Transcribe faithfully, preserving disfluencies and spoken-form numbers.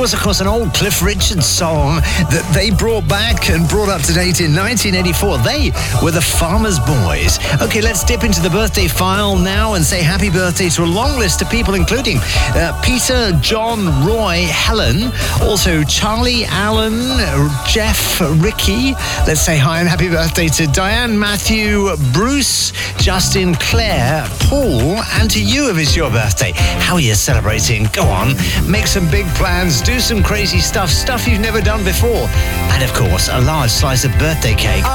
was, of course, an old Cliff Richard song that they brought back and brought up to date in nineteen eighty-four. They were the Farmers Boys. Okay, let's dip into the birthday file now and say happy birthday to a long list of people, including uh, Peter, John, Roy, Helen, also Charlie, Alan, Jeff, Ricky. Let's say hi and happy birthday to Diane, Matthew, Bruce, Justin, Claire, Paul, and to you if it's your birthday. How are you celebrating? Go on, make some big plans, do some crazy stuff, stuff you've never done before, and of course, a large slice of birthday cake.